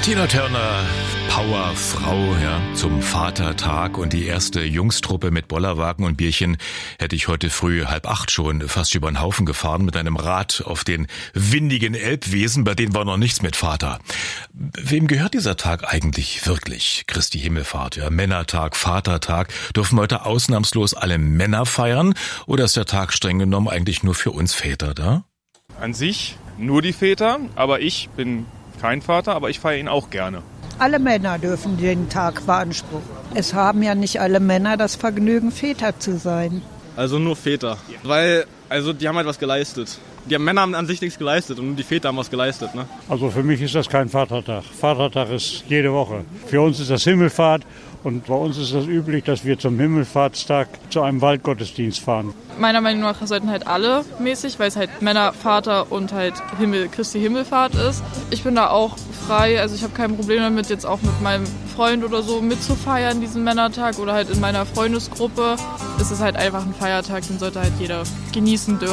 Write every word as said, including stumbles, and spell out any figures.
Tina Turner, Powerfrau, ja, zum Vatertag, und die erste Jungstruppe mit Bollerwagen und Bierchen hätte ich heute früh halb acht schon fast über den Haufen gefahren mit einem Rad auf den windigen Elbwiesen, bei denen war noch nichts mit Vater. Wem gehört dieser Tag eigentlich wirklich? Christi Himmelfahrt, ja, Männertag, Vatertag. Dürfen heute ausnahmslos alle Männer feiern, oder ist der Tag streng genommen eigentlich nur für uns Väter da? An sich nur die Väter, aber ich bin kein Vater, aber ich feiere ihn auch gerne. Alle Männer dürfen den Tag beanspruchen. Es haben ja nicht alle Männer das Vergnügen, Väter zu sein. Also nur Väter, weil also die haben halt was geleistet. Die Männer haben an sich nichts geleistet und nur die Väter haben was geleistet. Ne? Also für mich ist das kein Vatertag. Vatertag ist jede Woche. Für uns ist das Himmelfahrt, und bei uns ist das üblich, dass wir zum Himmelfahrtstag zu einem Waldgottesdienst fahren. Meiner Meinung nach sollten halt alle mäßig, weil es halt Männer, Vater und halt Himmel, Christi Himmelfahrt ist. Ich bin da auch frei, also ich habe kein Problem damit, jetzt auch mit meinem Freund oder so mitzufeiern, diesen Männertag, oder halt in meiner Freundesgruppe. Es ist halt einfach ein Feiertag, den sollte halt jeder genießen dürfen.